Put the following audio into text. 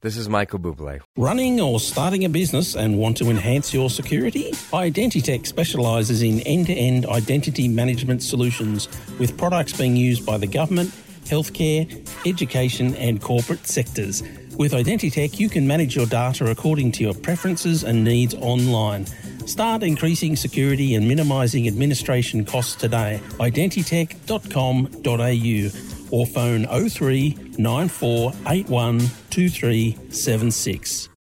This is Michael Bublé. Running or starting a business and want to enhance your security? Identitech specialises in end-to-end identity management solutions with products being used by the government, healthcare, education and corporate sectors. With Identitech, you can manage your data according to your preferences and needs online. Start increasing security and minimising administration costs today. Identitech.com.au or phone 03 9481 2376.